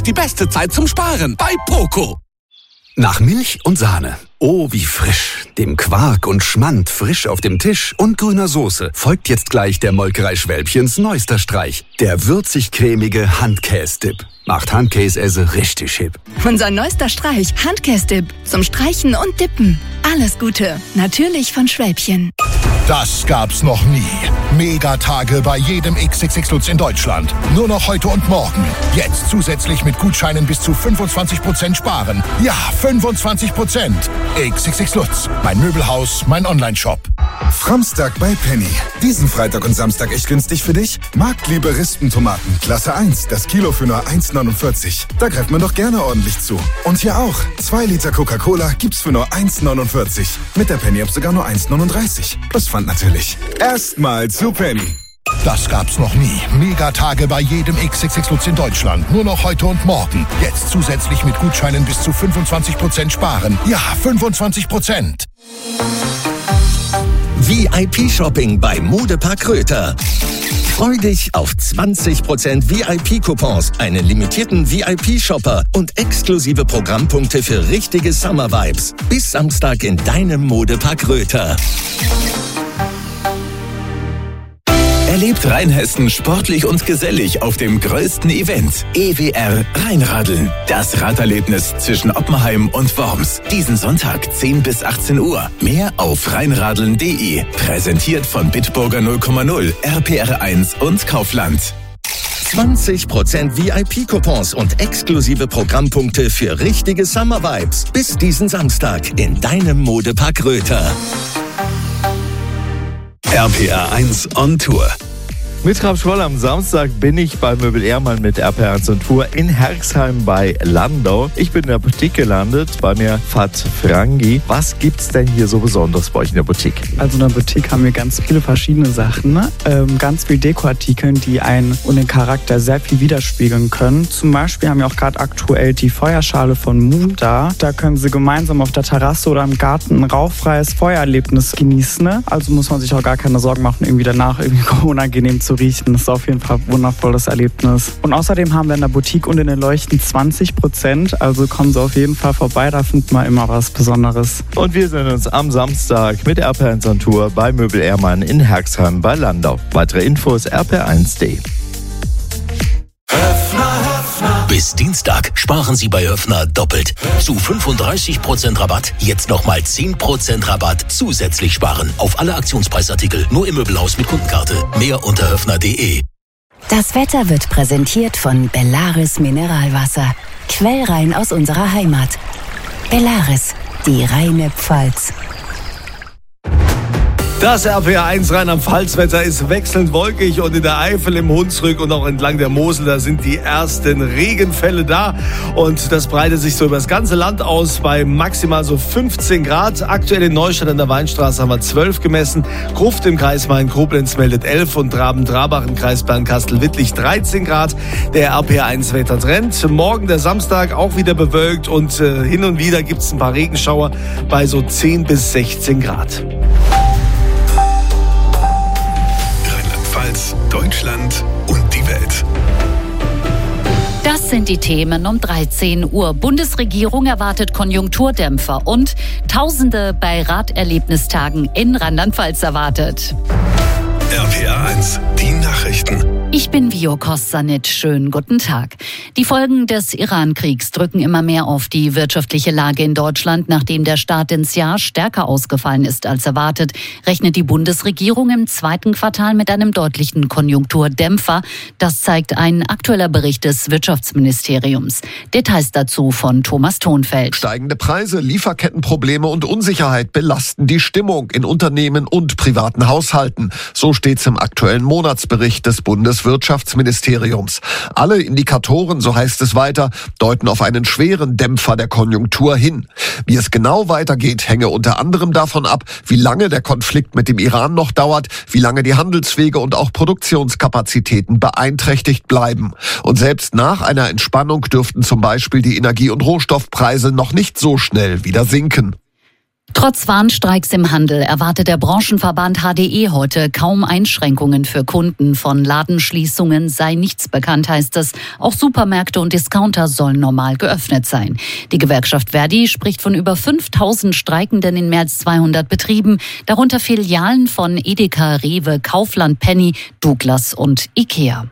Die beste Zeit zum Sparen bei Poco. Nach Milch und Sahne. Oh, wie frisch. Dem Quark und Schmand frisch auf dem Tisch und grüner Soße folgt jetzt gleich der Molkerei Schwälbchens neuester Streich. Der würzig-cremige Handkäse-Dip. Macht Handkäse richtig hip. Unser neuester Streich, Handkäse-Dip. Zum Streichen und Dippen. Alles Gute. Natürlich von Schwälbchen. Das gab's noch nie. Megatage bei jedem XXX Lutz in Deutschland. Nur noch heute und morgen. Jetzt zusätzlich mit Gutscheinen bis zu 25% sparen. Ja, 25%. XXX Lutz. Mein Möbelhaus, mein Onlineshop. Framstag bei Penny. Diesen Freitag und Samstag echt günstig für dich? Marktliebe Rispentomaten. Klasse 1. Das Kilo für nur 1,49. Da greift man doch gerne ordentlich zu. Und hier auch. 2 Liter Coca-Cola gibt's für nur 1,49. Mit der Penny-App sogar nur 1,39. Plus Pfand natürlich. Erstmal zu Penny. Das gab's noch nie. Megatage bei jedem XXX Lutz in Deutschland. Nur noch heute und morgen. Jetzt zusätzlich mit Gutscheinen bis zu 25% sparen. Ja, 25%. VIP-Shopping bei Modepark Röther. Freu dich auf 20% VIP-Coupons, einen limitierten VIP-Shopper und exklusive Programmpunkte für richtige Summer-Vibes. Bis Samstag in deinem Modepark Röther. Erlebt Rheinhessen sportlich und gesellig auf dem größten Event. EWR Rheinradeln. Das Raderlebnis zwischen Oppenheim und Worms. Diesen Sonntag 10 bis 18 Uhr. Mehr auf rheinradeln.de. Präsentiert von Bitburger 0,0, RPR1 und Kaufland. 20% VIP-Coupons und exklusive Programmpunkte für richtige Summer-Vibes. Bis diesen Samstag in deinem Modepark Röther. RPR1 on Tour. Mit Raab Schwoll am Samstag bin ich bei Möbel Ehrmann mit RPR1 on Tour in Herxheim bei Landau. Ich bin in der Boutique gelandet, bei mir Fat Frangi. Was gibt's denn hier so Besonderes bei euch in der Boutique? Also in der Boutique haben wir ganz viele verschiedene Sachen, ganz viel Dekoartikel, die einen und den Charakter sehr viel widerspiegeln können. Zum Beispiel haben wir auch gerade aktuell die Feuerschale von Moon da. Da können Sie gemeinsam auf der Terrasse oder im Garten ein rauchfreies Feuererlebnis genießen. Also muss man sich auch gar keine Sorgen machen, irgendwie danach irgendwie unangenehm zu riechen. Das ist auf jeden Fall ein wundervolles Erlebnis. Und außerdem haben wir in der Boutique und in den Leuchten 20%. Also kommen Sie auf jeden Fall vorbei, da findet man immer was Besonderes. Und wir sehen uns am Samstag mit der RPR1 on Tour bei Möbel Ehrmann in Herxheim bei Landau. Weitere Infos rpr1.de. Bis Dienstag sparen Sie bei Höfner doppelt. Zu 35% Rabatt, jetzt nochmal 10% Rabatt zusätzlich sparen. Auf alle Aktionspreisartikel, nur im Möbelhaus mit Kundenkarte. Mehr unter höfner.de. Das Wetter wird präsentiert von Bellaris Mineralwasser. Quellrein aus unserer Heimat. Bellaris, die reine Pfalz. Das RPR1 Rheinland-Pfalz-Wetter ist wechselnd wolkig und in der Eifel, im Hunsrück und auch entlang der Mosel, da sind die ersten Regenfälle da und das breitet sich so über das ganze Land aus bei maximal so 15 Grad. Aktuell in Neustadt an der Weinstraße haben wir 12 gemessen, Gruft im Kreis Main-Koblenz meldet 11 und Traben-Trabach im Kreis Bernkastel-Wittlich 13 Grad. Der RPR1 Wettertrend. Morgen der Samstag auch wieder bewölkt und hin und wieder gibt es ein paar Regenschauer bei so 10 bis 16 Grad. Deutschland und die Welt. Das sind die Themen um 13 Uhr. Bundesregierung erwartet Konjunkturdämpfer und Tausende bei Raderlebnistagen in Rheinland-Pfalz erwartet. RPR1, die Nachrichten. Ich bin Vio Kostanic. Schönen guten Tag. Die Folgen des Iran-Kriegs drücken immer mehr auf die wirtschaftliche Lage in Deutschland. Nachdem der Start ins Jahr stärker ausgefallen ist als erwartet, rechnet die Bundesregierung im zweiten Quartal mit einem deutlichen Konjunkturdämpfer. Das zeigt ein aktueller Bericht des Wirtschaftsministeriums. Details dazu von Thomas Thonfeld. Steigende Preise, Lieferkettenprobleme und Unsicherheit belasten die Stimmung in Unternehmen und privaten Haushalten. So steht's im aktuellen Monatsbericht des Bundeswirtschaftsministeriums. Alle Indikatoren, so heißt es weiter, deuten auf einen schweren Dämpfer der Konjunktur hin. Wie es genau weitergeht, hänge unter anderem davon ab, wie lange der Konflikt mit dem Iran noch dauert, wie lange die Handelswege und auch Produktionskapazitäten beeinträchtigt bleiben. Und selbst nach einer Entspannung dürften zum Beispiel die Energie- und Rohstoffpreise noch nicht so schnell wieder sinken. Trotz Warnstreiks im Handel erwartet der Branchenverband HDE heute kaum Einschränkungen für Kunden. Von Ladenschließungen sei nichts bekannt, heißt es. Auch Supermärkte und Discounter sollen normal geöffnet sein. Die Gewerkschaft Verdi spricht von über 5000 Streikenden in mehr als 200 Betrieben, darunter Filialen von Edeka, Rewe, Kaufland, Penny, Douglas und Ikea.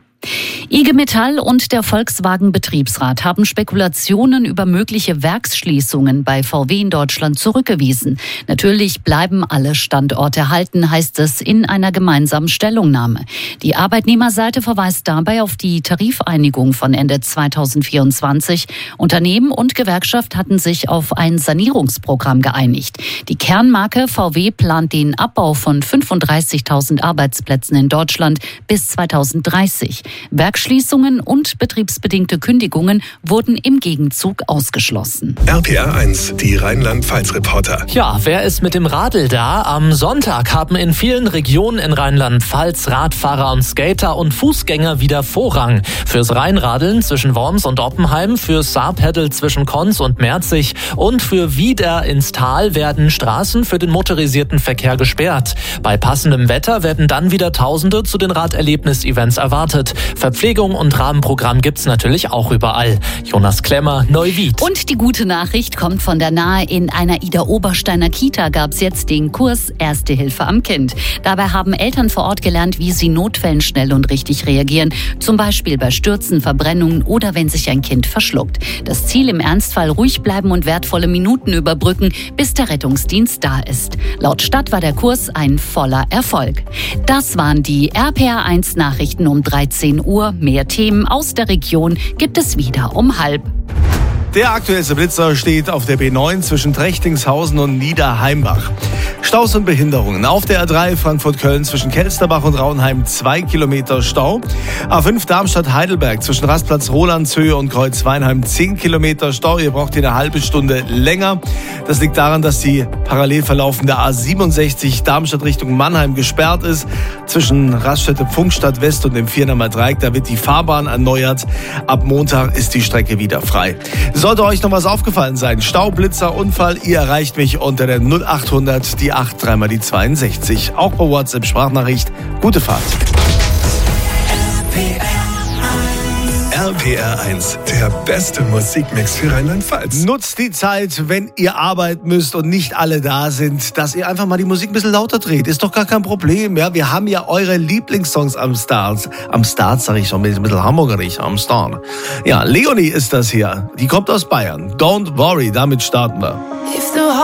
IG Metall und der Volkswagen-Betriebsrat haben Spekulationen über mögliche Werksschließungen bei VW in Deutschland zurückgewiesen. Natürlich bleiben alle Standorte erhalten, heißt es in einer gemeinsamen Stellungnahme. Die Arbeitnehmerseite verweist dabei auf die Tarifeinigung von Ende 2024. Unternehmen und Gewerkschaft hatten sich auf ein Sanierungsprogramm geeinigt. Die Kernmarke VW plant den Abbau von 35.000 Arbeitsplätzen in Deutschland bis 2030. Werksschließungen und betriebsbedingte Kündigungen wurden im Gegenzug ausgeschlossen. RPR 1, die Rheinland-Pfalz-Reporter. Ja, wer ist mit dem Radl da? Am Sonntag haben in vielen Regionen in Rheinland-Pfalz Radfahrer und Skater und Fußgänger wieder Vorrang. Fürs Rheinradeln zwischen Worms und Oppenheim, fürs Saarpedal zwischen Konz und Merzig und für Wieder ins Tal werden Straßen für den motorisierten Verkehr gesperrt. Bei passendem Wetter werden dann wieder Tausende zu den Raderlebnis-Events erwartet. Verpflegung und Rahmenprogramm gibt's natürlich auch überall. Jonas Klemmer, Neuwied. Und die gute Nachricht kommt von der Nahe. In einer Ida-Obersteiner Kita gab's jetzt den Kurs Erste Hilfe am Kind. Dabei haben Eltern vor Ort gelernt, wie sie Notfällen schnell und richtig reagieren. Zum Beispiel bei Stürzen, Verbrennungen oder wenn sich ein Kind verschluckt. Das Ziel im Ernstfall: ruhig bleiben und wertvolle Minuten überbrücken, bis der Rettungsdienst da ist. Laut Stadt war der Kurs ein voller Erfolg. Das waren die RPR 1 Nachrichten um 13 Uhr. Mehr Themen aus der Region gibt es wieder um 12:30. Der aktuellste Blitzer steht auf der B9 zwischen Trechtingshausen und Niederheimbach. Staus und Behinderungen. Auf der A3 Frankfurt-Köln zwischen Kelsterbach und Rauenheim 2 Kilometer Stau. A5 Darmstadt-Heidelberg zwischen Rastplatz Rolandshöhe und Kreuz-Weinheim 10 Kilometer Stau. Ihr braucht hier eine halbe Stunde länger. Das liegt daran, dass die parallel verlaufende A67 Darmstadt Richtung Mannheim gesperrt ist. Zwischen Raststätte Pfungstadt West und dem Viernamer Dreieck. Da wird die Fahrbahn erneuert. Ab Montag ist die Strecke wieder frei. Sollte euch noch was aufgefallen sein, Stau, Blitzer, Unfall, ihr erreicht mich unter der 0800 die 8 3 mal die 62. Auch per WhatsApp Sprachnachricht. Gute Fahrt. RPR 1, der beste Musikmix für Rheinland-Pfalz. Nutzt die Zeit, wenn ihr arbeiten müsst und nicht alle da sind, dass ihr einfach mal die Musik ein bisschen lauter dreht. Ist doch gar kein Problem. Ja? Wir haben ja eure Lieblingssongs am Start. Am Start sage ich schon, ein bisschen hamburgerig, am Start. Ja, Leonie ist das hier. Die kommt aus Bayern. Don't worry, damit starten wir.